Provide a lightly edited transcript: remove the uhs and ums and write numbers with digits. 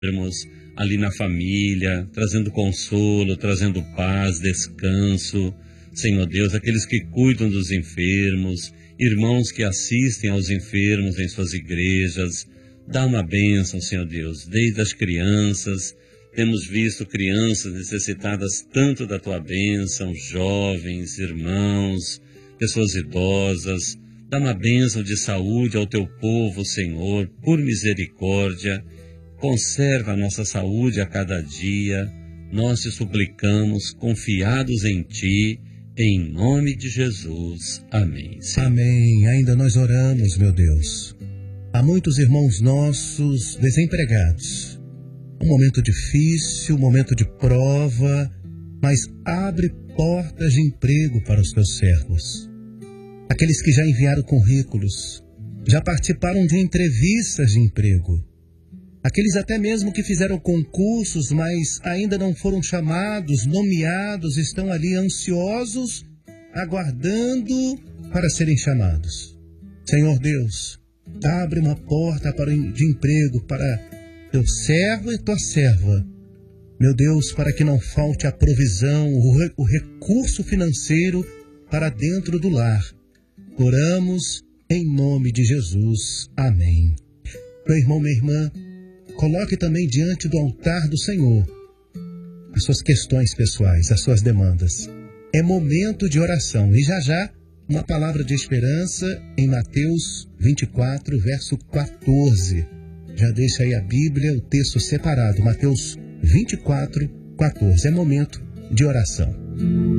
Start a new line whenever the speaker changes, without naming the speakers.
enfermos, ali na família, trazendo consolo, trazendo paz, descanso. Senhor Deus, aqueles que cuidam dos enfermos, irmãos que assistem aos enfermos em suas igrejas, dá uma bênção, Senhor Deus, desde as crianças. Temos visto crianças necessitadas tanto da tua bênção, jovens, irmãos, pessoas idosas. Dá uma bênção de saúde ao teu povo, Senhor, por misericórdia. Conserva a nossa saúde a cada dia. Nós te suplicamos, confiados em ti, em nome de Jesus. Amém. Senhor.
Amém. Ainda nós oramos, meu Deus. Há muitos irmãos nossos desempregados. Um momento difícil, um momento de prova, mas abre portas de emprego para os teus servos. Aqueles que já enviaram currículos, já participaram de entrevistas de emprego. Aqueles até mesmo que fizeram concursos, mas ainda não foram chamados, nomeados, estão ali ansiosos, aguardando para serem chamados. Senhor Deus, abre uma porta de emprego para teu servo e tua serva. Meu Deus, para que não falte a provisão, o recurso financeiro para dentro do lar. Oramos em nome de Jesus. Amém. Meu irmão, minha irmã, coloque também diante do altar do Senhor as suas questões pessoais, as suas demandas. É momento de oração. E já, uma palavra de esperança em Mateus 24, verso 14. Já deixa aí a Bíblia, o texto separado. Mateus 24, 14. É momento de oração.